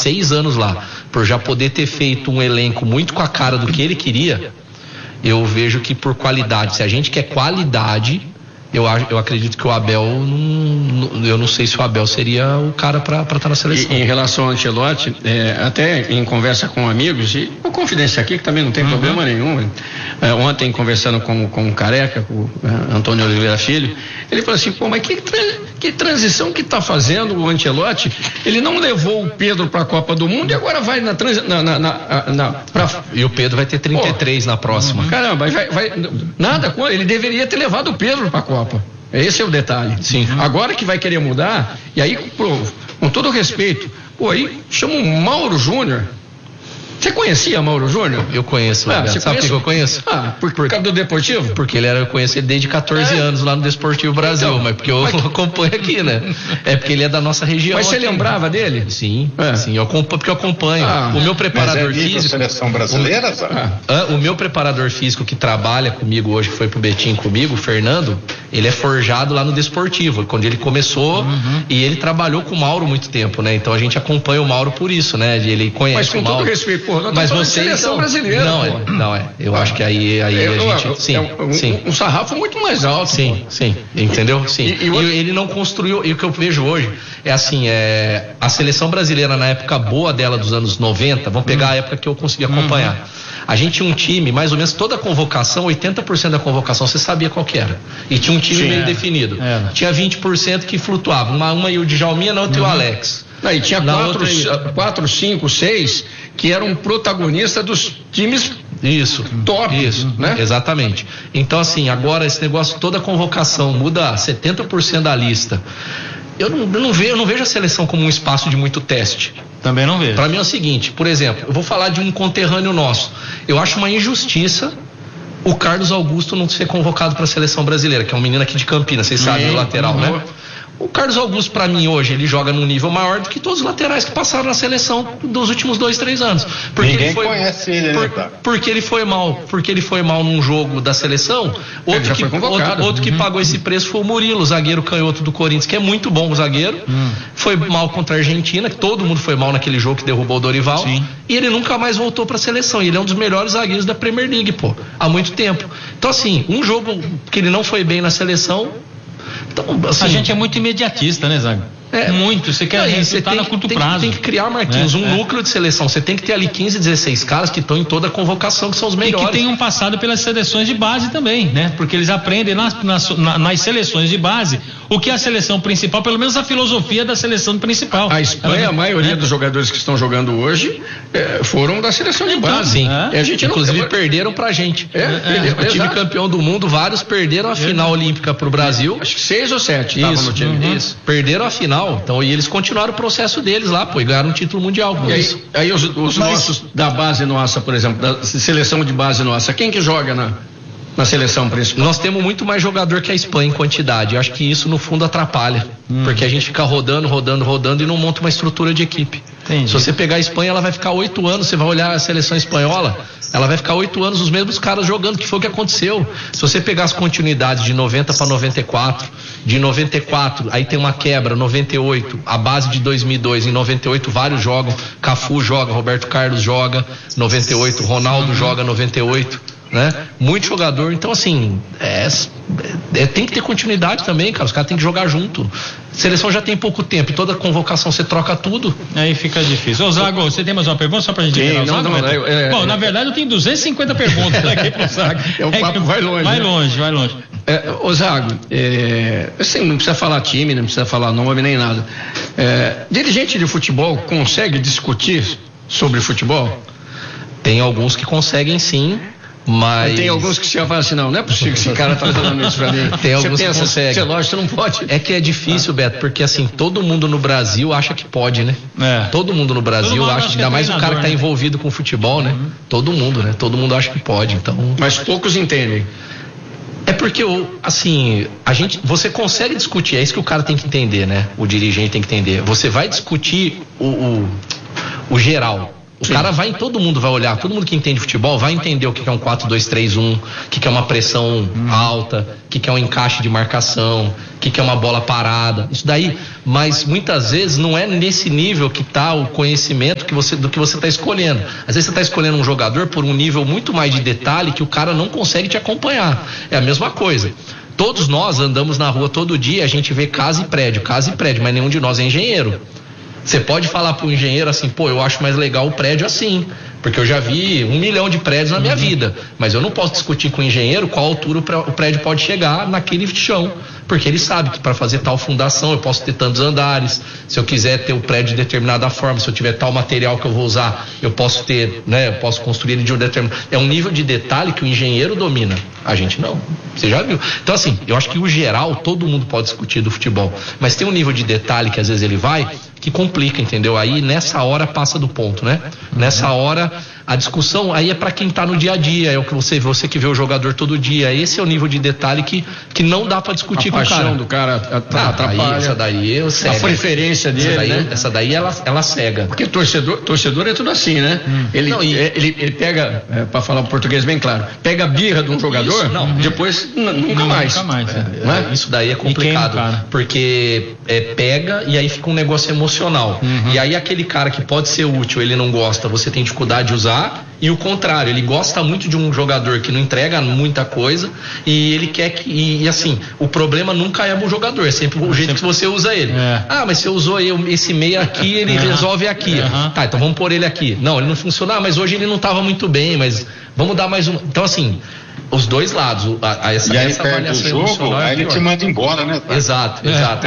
6 anos lá, por já poder ter feito um elenco muito com a cara do que ele queria, eu vejo que por qualidade, se a gente quer qualidade, eu acredito que o Abel, eu não sei se o Abel seria o cara para estar na seleção. E em relação ao Ancelotti, até em conversa com amigos, e com confidência aqui, que também não tem problema nenhum, ontem conversando com o Careca, com o Antônio Oliveira Filho, ele falou assim, mas que transição que está fazendo o Ancelotti? Ele não levou o Pedro para a Copa do Mundo e agora vai na transição. E o Pedro vai ter 33 na próxima. Caramba, nada, ele deveria ter levado o Pedro para a Copa. Esse é o detalhe. Sim. Agora que vai querer mudar, e aí, com todo respeito, aí chama o Mauro Júnior. Você conhecia Mauro Júnior? Eu conheço, sabe por que eu conheço? Por causa do Deportivo? Porque eu conheço ele desde 14 anos lá no Desportivo Brasil, então, mas porque eu acompanho aqui, né? É porque ele é da nossa região. Mas você lembrava dele? Sim, sim, porque eu acompanho. O meu preparador físico. Seleção brasileira? O meu preparador físico que trabalha comigo hoje, que foi pro Betim comigo, o Fernando, ele é forjado lá no Desportivo, quando ele começou, e ele trabalhou com o Mauro muito tempo, né? Então a gente acompanha o Mauro por isso, né? Ele conhece mas com o Mauro. Todo respeito, mas você seleção brasileira. Não é. Eu acho que aí a gente. Sim. Um sarrafo muito mais alto. Sim. Entendeu? Sim. E ele não construiu. E o que eu vejo hoje é assim: a seleção brasileira, na época boa dela dos anos 90, vamos pegar a época que eu consegui acompanhar. A gente tinha um time, mais ou menos toda a convocação, 80% da convocação você sabia qual que era. E tinha um time meio definido. Tinha 20% que flutuava. Uma e o Djalminha, na outra e o Alex. E tinha 4, 5, 6 que eram protagonistas dos times top. Isso, né? Exatamente. Então, assim, agora esse negócio, toda a convocação muda 70% da lista. Eu não vejo a seleção como um espaço de muito teste. Também não vejo. Para mim é o seguinte, por exemplo, eu vou falar de um conterrâneo nosso. Eu acho uma injustiça o Carlos Augusto não ser convocado para a seleção brasileira, que é um menino aqui de Campinas, vocês sabem, o lateral, né? O Carlos Augusto, para mim, hoje, ele joga num nível maior do que todos os laterais que passaram na seleção dos últimos 2, 3 anos. Porque ninguém conhece ele, né, cara? Porque ele foi mal num jogo da seleção. Outro que pagou esse preço foi o Murilo, zagueiro canhoto do Corinthians, que é muito bom o zagueiro. Foi mal contra a Argentina, que todo mundo foi mal naquele jogo que derrubou o Dorival. Sim. E ele nunca mais voltou para a seleção. E ele é um dos melhores zagueiros da Premier League, há muito tempo. Então, assim, um jogo que ele não foi bem na seleção. Então, assim, a gente é muito imediatista, né, Zago? Muito, você quer resultado a curto prazo. Tem que criar, Marquinhos, núcleo de seleção. Você tem que ter ali 15, 16 caras que estão em toda a convocação, que são os melhores. E que tenham passado pelas seleções de base também, né? Porque eles aprendem nas seleções de base o que é a seleção principal, pelo menos a filosofia da seleção principal. A Espanha, a maioria dos jogadores que estão jogando hoje foram da seleção de base. Sim. A gente inclusive perderam pra gente. O time campeão do mundo, vários perderam a final olímpica pro Brasil. Acho que 6 ou 7 estavam no time. Isso. Perderam a final. Então, e eles continuaram o processo deles lá, e ganharam um título mundial. E aí os nossos da base nossa, por exemplo, da seleção de base nossa, quem que joga na seleção principal? Nós temos muito mais jogador que a Espanha em quantidade. Eu acho que isso no fundo atrapalha, porque a gente fica rodando e não monta uma estrutura de equipe. Entendi. Se você pegar a Espanha, ela vai ficar 8 anos, você vai olhar a seleção espanhola, ela vai ficar 8 anos os mesmos caras jogando, que foi o que aconteceu. Se você pegar as continuidades de 90 para 94, de 94, aí tem uma quebra, 98, a base de 2002, em 98 vários jogam, Cafu joga, Roberto Carlos joga, 98, Ronaldo joga, 98, né? Muito jogador, então assim, tem que ter continuidade também, cara, os caras têm que jogar junto. Seleção já tem pouco tempo, toda convocação você troca tudo. Aí fica difícil. Ô Zago, você tem mais uma pergunta só pra gente ver? Bom, na verdade eu tenho 250 perguntas aqui pro Zago. O papo vai longe. Vai longe. Ô Zago, assim, não precisa falar time, não precisa falar nome nem nada. Dirigente de futebol consegue discutir sobre futebol? Tem alguns que conseguem sim. Mas tem alguns que se falam assim, não é possível que esse cara tá falando isso pra mim. Tem alguns que conseguem. Lógico, você não pode. É que é difícil, Beto, porque assim, todo mundo no Brasil acha que pode, né? Todo mundo no Brasil acha, ainda mais o cara que tá envolvido com futebol, né? Todo mundo, né? Todo mundo acha que pode, então. Mas poucos entendem. É porque, assim, você consegue discutir, é isso que o cara tem que entender, né? O dirigente tem que entender. Você vai discutir o geral. O cara vai, todo mundo vai olhar, todo mundo que entende futebol vai entender o que é um 4-2-3-1, o que é uma pressão alta, o que é um encaixe de marcação, o que é uma bola parada, isso daí. Mas muitas vezes não é nesse nível que está o conhecimento do que você está escolhendo. Às vezes você está escolhendo um jogador por um nível muito mais de detalhe que o cara não consegue te acompanhar. É a mesma coisa. Todos nós andamos na rua todo dia, a gente vê casa e prédio, mas nenhum de nós é engenheiro. Você pode falar para o engenheiro assim, pô, eu acho mais legal o prédio assim, porque eu já vi 1 milhão de prédios na minha vida, mas eu não posso discutir com o engenheiro qual altura o prédio pode chegar naquele chão, porque ele sabe que para fazer tal fundação eu posso ter tantos andares, se eu quiser ter o prédio de determinada forma, se eu tiver tal material que eu vou usar, eu posso ter, né, eu posso construir ele de um determinado. É um nível de detalhe que o engenheiro domina, a gente não. Você já viu? Então assim, eu acho que o geral todo mundo pode discutir do futebol, mas tem um nível de detalhe que às vezes ele vai que complica, entendeu? Aí nessa hora passa do ponto, né? Nessa hora a discussão aí é para quem tá no dia a dia, é o que você que vê o jogador todo dia. Esse é o nível de detalhe que não dá para discutir com o cara. A paixão do cara atrapalha. Essa daí a preferência dele, essa daí ela cega. Porque torcedor é tudo assim, né? Ele pega, para falar português bem claro, pega a birra de um jogador, depois nunca mais. Isso daí é complicado, porque pega e aí fica um negócio emocional. E aí aquele cara que pode ser útil, ele não gosta, você tem dificuldade de usar, e o contrário, ele gosta muito de um jogador que não entrega muita coisa e ele quer que, e assim, o problema nunca é o jogador, é sempre o jeito que você usa ele. Mas você usou esse meia aqui, ele resolve aqui. Tá, então vamos pôr ele aqui. Não, ele não funciona, mas hoje ele não estava muito bem, mas vamos dar mais um. Então assim, os dois lados, essa avaliação emocional. Aí ele te manda embora, né? Exato.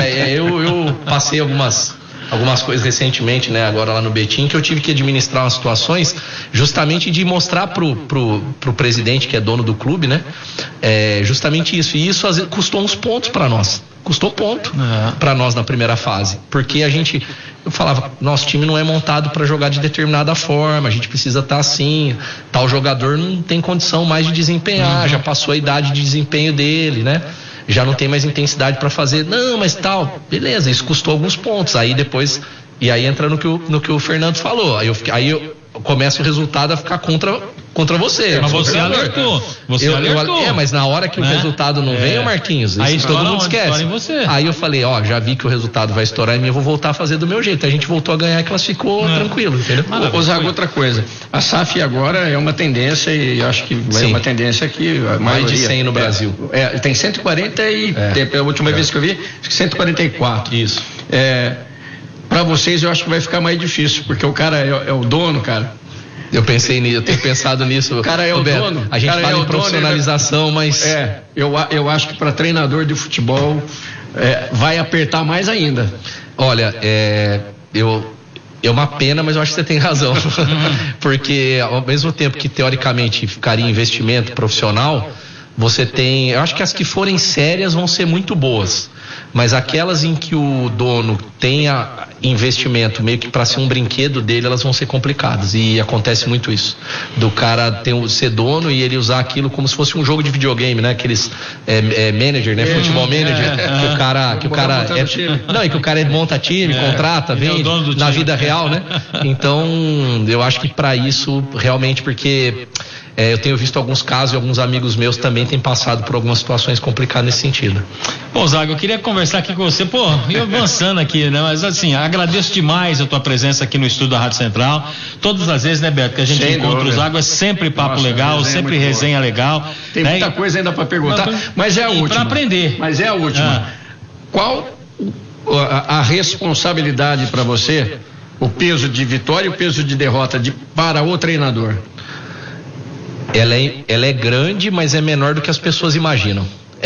Eu passei algumas coisas recentemente, né, agora lá no Betim, que eu tive que administrar umas situações justamente de mostrar pro presidente, que é dono do clube, né, justamente isso. E isso às vezes custou uns pontos para nós. Custou ponto para nós na primeira fase, porque eu falava, nosso time não é montado para jogar de determinada forma, a gente precisa estar assim, tal jogador não tem condição mais de desempenhar, já passou a idade de desempenho dele, né? Já não tem mais intensidade para fazer, não, mas tal, beleza, isso custou alguns pontos, aí depois, e aí entra no que o Fernando falou, aí eu começa o resultado a ficar contra você. Mas você alertou. Mas na hora que o resultado não vem, Marquinhos, isso aí todo mundo esquece. Aí eu falei, já vi que o resultado vai estourar em mim, eu vou voltar a fazer do meu jeito. A gente voltou a ganhar e classificou tranquilo, entendeu? Zago, outra coisa, a SAF agora é uma tendência, e acho que vai uma tendência que mais de 100 no Brasil. Tem 140 a última vez que eu vi, acho que 144. Isso. Para vocês eu acho que vai ficar mais difícil, porque o cara é o dono, cara. Eu pensei nisso, eu tenho pensado nisso. O cara é o dono. A gente fala em profissionalização, mas eu acho que para treinador de futebol vai apertar mais ainda. Olha, é uma pena, mas eu acho que você tem razão. Porque ao mesmo tempo que teoricamente ficaria investimento profissional, você tem, eu acho que as que forem sérias vão ser muito boas, mas aquelas em que o dono tenha investimento meio que para ser um brinquedo dele, elas vão ser complicadas, e acontece muito isso, do cara ser dono e ele usar aquilo como se fosse um jogo de videogame, né? Aqueles manager, né? Futebol manager, que o cara e que o cara monta time, contrata, vende na vida real, né? Então eu acho que para isso realmente, porque eu tenho visto alguns casos e alguns amigos meus também têm passado por algumas situações complicadas nesse sentido. Pô, Zago, eu queria conversar aqui com você, eu avançando aqui, né? Mas assim, agradeço demais a tua presença aqui no estúdio da Rádio Central. Todas as vezes, né, Beto, que a gente encontra o Zago, é sempre papo legal, sempre resenha legal. Tem muita coisa ainda para perguntar, mas é a última. Para aprender. Mas é a última. Qual a responsabilidade para você, o peso de vitória e o peso de derrota para o treinador? Ela é grande, mas é menor do que as pessoas imaginam.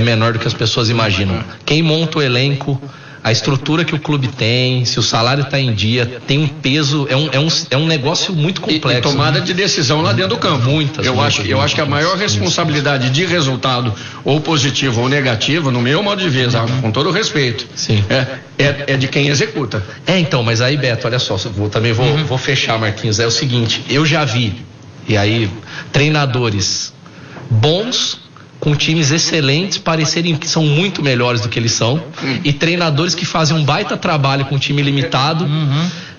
Quem monta o elenco, a estrutura que o clube tem, se o salário está em dia, tem um peso, é um negócio muito complexo. E tomada de decisão lá dentro do campo. Eu acho que a maior responsabilidade de resultado, ou positivo ou negativo, no meu modo de ver, com todo o respeito, sim, é de quem executa. Então, mas aí, Beto, olha só, vou fechar, Marquinhos, é o seguinte, eu já vi, e aí, treinadores bons com times excelentes parecerem que são muito melhores do que eles são, e treinadores que fazem um baita trabalho com time limitado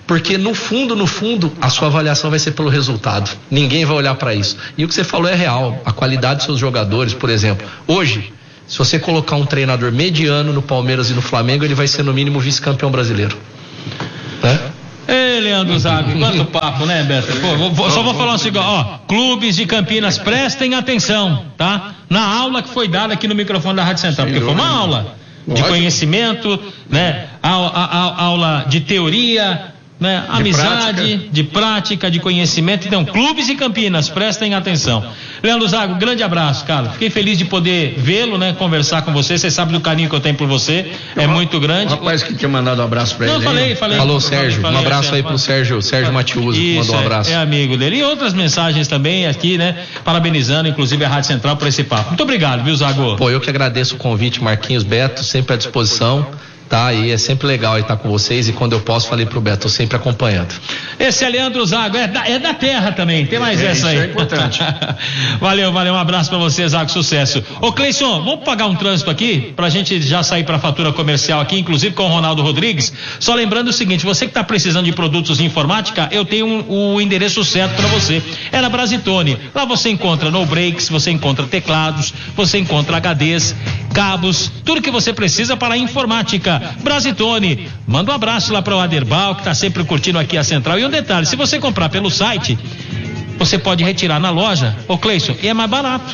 Porque no fundo, a sua avaliação vai ser pelo resultado. Ninguém vai olhar para isso. E o que você falou é real. A qualidade dos seus jogadores, por exemplo. Hoje, se você colocar um treinador mediano no Palmeiras e no Flamengo, ele vai ser no mínimo vice-campeão brasileiro. Né? Ei, Leandro Zago, quanto papo, né, Beto? Só vou falar um segundo, clubes de Campinas, prestem atenção, tá? Na aula que foi dada aqui no microfone da Rádio Central, porque foi uma aula de conhecimento, né? Aula de teoria, né? Amizade, de prática, de conhecimento. Então, clubes de Campinas, prestem atenção. Leandro Zago, grande abraço, cara. Fiquei feliz de poder vê-lo, né? Conversar com você. Você sabe do carinho que eu tenho por você. É muito grande. O rapaz que tinha mandado um abraço pra ele. Não, falei. Falou, Sérgio. Um abraço aí pro Sérgio Matiuso, que mandou um abraço. É amigo dele. E outras mensagens também aqui, né? Parabenizando, inclusive, a Rádio Central por esse papo. Muito obrigado, viu, Zago? Pô, eu que agradeço o convite, Marquinhos, Beto, sempre à disposição. Tá, e é sempre legal estar com vocês, e quando eu posso, falei pro Beto, tô sempre acompanhando. Esse é Leandro Zago, é da terra também, tem mais essa aí. Isso é importante. Valeu, um abraço pra você, Zago, sucesso. Ô Cleison, vamos pagar um trânsito aqui, pra gente já sair pra fatura comercial aqui, inclusive com o Ronaldo Rodrigues. Só lembrando o seguinte, você que tá precisando de produtos de informática, eu tenho o endereço certo pra você. É na Brasitone. Lá você encontra no breaks, você encontra teclados, você encontra HDs, cabos, tudo que você precisa para a informática. Brasitone, manda um abraço lá para o Aderbal, que tá sempre curtindo aqui a Central. E um detalhe, se você comprar pelo site, você pode retirar na loja, ô Cleison, e é mais barato.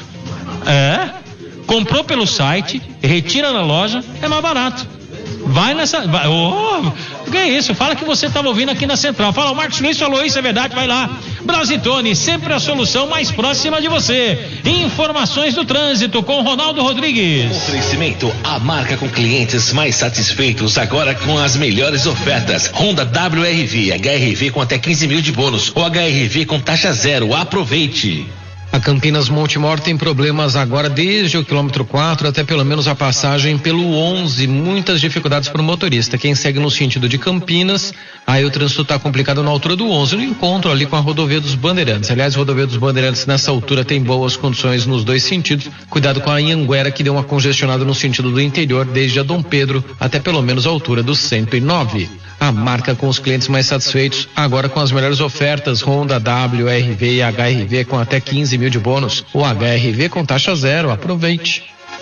Comprou pelo site, retira na loja, é mais barato. Vai nessa. Que é isso? Fala que você estava ouvindo aqui na Central. Fala, o Marcos Luiz falou isso, é verdade, vai lá. Brasitone, sempre a solução mais próxima de você. Informações do trânsito com Ronaldo Rodrigues. Oferecimento, a marca com clientes mais satisfeitos, agora com as melhores ofertas. Honda WRV, HRV com até 15 mil de bônus, ou HRV com taxa zero. Aproveite. A Campinas Montemor tem problemas agora desde o quilômetro 4 até pelo menos a passagem pelo 11, muitas dificuldades para o motorista. Quem segue no sentido de Campinas, aí o trânsito está complicado na altura do 11, no encontro ali com a rodovia dos Bandeirantes. Aliás, a rodovia dos Bandeirantes nessa altura tem boas condições nos dois sentidos. Cuidado com a Anhanguera, que deu uma congestionada no sentido do interior desde a Dom Pedro até pelo menos a altura do 109. A marca com os clientes mais satisfeitos, agora com as melhores ofertas, Honda, WRV e HRV com até 15 mil de bônus, ou HRV com taxa zero. Aproveite.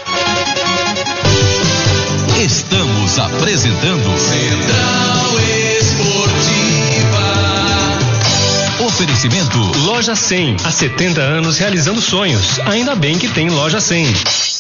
Estamos apresentando Central Esportiva. Oferecimento Loja 100, há 70 anos realizando sonhos. Ainda bem que tem Loja 100.